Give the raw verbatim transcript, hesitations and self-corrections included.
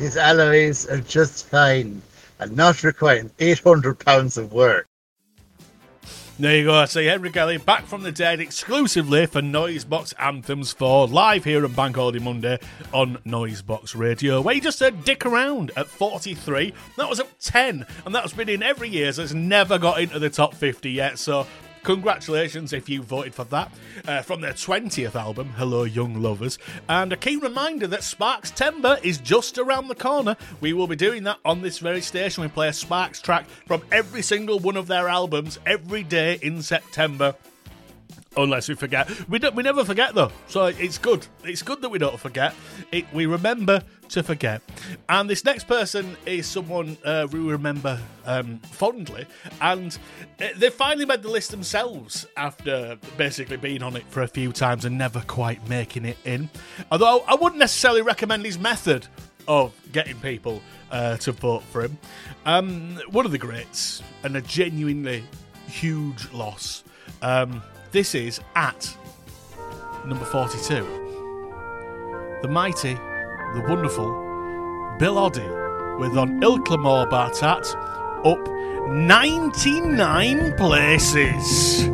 His alloys are just fine and not requiring eight hundred pounds of work. There you go. See Henry Kelly back from the dead exclusively for Noisebox Anthems four, live here on Bank Holiday Monday on Noisebox Radio, where you just heard Dick Around at forty-three. That was at ten, and that's been in every year, so it's never got into the top fifty yet. So congratulations if you voted for that. Uh, from their twentieth album, Hello Young Lovers. And a key reminder that Sparks Timber is just around the corner. We will be doing that on this very station. We play a Sparks track from every single one of their albums every day in September. Unless we forget. We don't, we never forget, though. So it's good. It's good that we don't forget. It, we remember to forget. And this next person is someone uh, we remember um, fondly. And they finally made the list themselves after basically being on it for a few times and never quite making it in. Although I wouldn't necessarily recommend his method of getting people uh, to vote for him. Um, one of the greats and a genuinely huge loss. Um... This is at number forty-two. The mighty, the wonderful Bill Oddie with On Ilklamore Bartat up ninety-nine places.